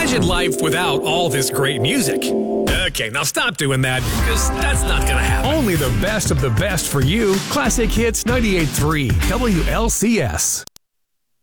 Imagine life without all this great music. Okay, now stop doing that, because that's not gonna happen. Only the best of the best for you. Classic Hits 98.3 WLCS.